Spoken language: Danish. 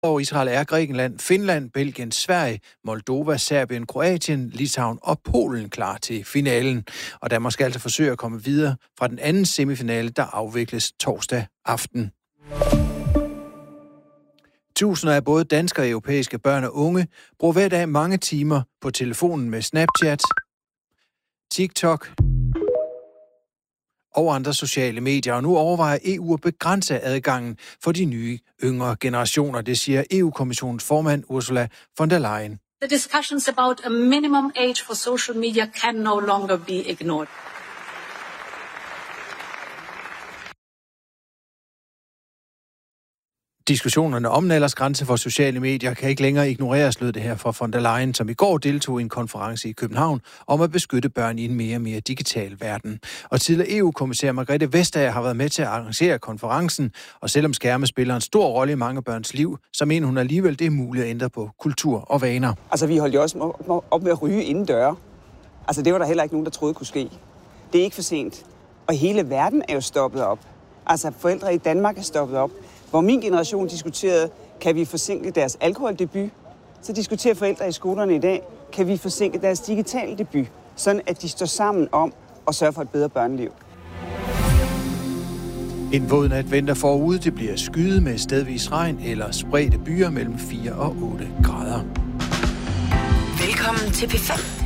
Og Israel er Grækenland, Finland, Belgien, Sverige, Moldova, Serbien, Kroatien, Litauen og Polen klar til finalen. Og Danmark skal altså forsøge at komme videre fra den anden semifinale, der afvikles torsdag aften. Tusinder af både danske og europæiske børn og unge bruger hver dag mange timer på telefonen med Snapchat, TikTok og andre sociale medier. Og nu overvejer EU at begrænse adgangen for de nye yngre generationer. Det siger EU-kommissionens formand Ursula von der Leyen. The discussions about a minimum age for social media can no longer be ignored. Diskussionerne om en aldersgrænse for sociale medier kan ikke længere ignoreres, lød det her fra von der Leyen, som i går deltog i en konference i København om at beskytte børn i en mere og mere digital verden. Og tidligere EU-kommissær Margrethe Vestager har været med til at arrangere konferencen, og selvom skærme spiller en stor rolle i mange børns liv, så mener hun alligevel, det er muligt at ændre på kultur og vaner. Altså, vi holdt jo også op med at ryge indendøre. Altså, det var der heller ikke nogen, der troede kunne ske. Det er ikke for sent. Og hele verden er jo stoppet op. Altså, forældre i Danmark er stoppet op. Hvor min generation diskuterede, kan vi forsinke deres alkoholdebut, så diskuterer forældre i skolerne i dag, kan vi forsinke deres digitale debut, sådan at de står sammen om at sørge for et bedre børneliv. En våd nat venter forude. Det bliver skyet med stedvis regn eller spredte byer mellem 4 og 8 grader. Velkommen til P5.